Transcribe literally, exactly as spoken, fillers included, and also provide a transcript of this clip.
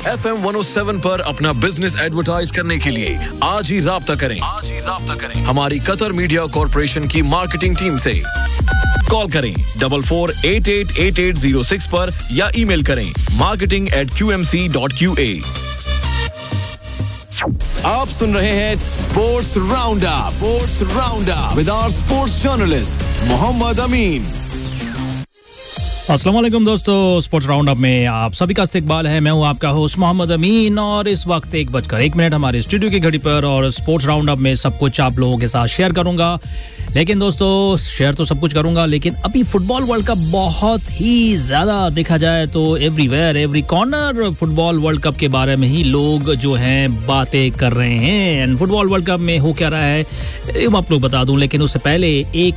F M one O seven पर अपना business advertise करने के लिए आज ही राब्ता करें आज ही राब्ता करें हमारी कतर मीडिया कॉर्पोरेशन की मार्केटिंग टीम से। कॉल करें double four eight eight eight eight zero six पर या ईमेल करें marketing eight Q M C dot Q A. आप सुन रहे हैं sports round up sports round up with our sports journalist Mohammad अमीन। अस्सलाम वालेकुम दोस्तों, स्पोर्ट्स राउंड अप में आप सभी का इस्तकबाल है। मैं हूं आपका होस्ट मोहम्मद अमीन और इस वक्त एक बजकर एक मिनट हमारे स्टूडियो की घड़ी पर और स्पोर्ट्स राउंड अप में सब कुछ आप लोगों के साथ शेयर करूंगा। लेकिन दोस्तों शेयर तो सब कुछ करूंगा, लेकिन अभी फुटबॉल वर्ल्ड कप बहुत ही ज्यादा देखा जाए तो everywhere every corner football world cup के बारे में ही लोग जो हैं बातें कर रहे हैं। एंड फुटबॉल वर्ल्ड कप में हो क्या रहा है आप लोग बता दूं, लेकिन उससे पहले एक